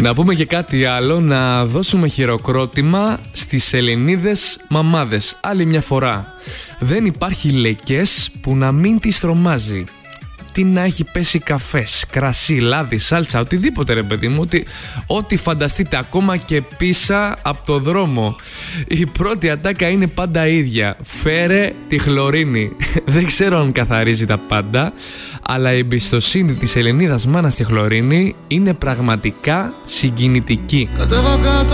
Να πούμε και κάτι άλλο, να δώσουμε χειροκρότημα στις Ελληνίδες μαμάδες. Άλλη μια φορά. Δεν υπάρχει λεκές που να μην τις τρομάζει. Τι να έχει πέσει καφές, κρασί, λάδι, σάλτσα, οτιδήποτε ρε παιδί μου, ό,τι φανταστείτε, ακόμα και πίσα από το δρόμο. Η πρώτη ατάκα είναι πάντα ίδια. Φέρε τη χλωρίνη. Δεν ξέρω αν καθαρίζει τα πάντα, αλλά η εμπιστοσύνη της Ελληνίδας μάνας στη χλωρίνη είναι πραγματικά συγκινητική. Κατέβα κάτω